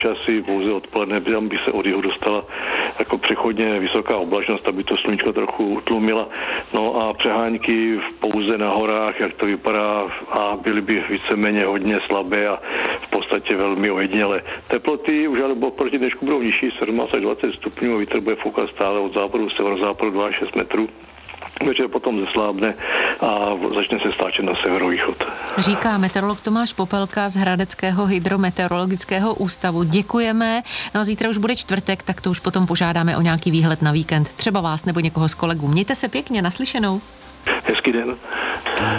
časy pouze odpoledne, tam by se od jihu dostala jako přechodně vysoká oblačnost, aby to sluníčko trochu utlumila. No a přehánky pouze na horách, jak to vypadá, a byly by víceméně hodně slabé a v podstatě velmi ojedinělé. Teploty už ale proti dnešku budou nižší, 17 až 20 stupňů, a vítr bude foukat stále od západu, severozápadu 2 až 6 metrů. Večer potom zeslábne a začne se stáčet na severovýchod. Říká meteorolog Tomáš Popelka z Hradeckého hydrometeorologického ústavu. Děkujeme. No a zítra už bude čtvrtek, tak to už potom požádáme o nějaký výhled na víkend. Třeba vás nebo někoho z kolegů. Mějte se pěkně, naslyšenou. Hezký den.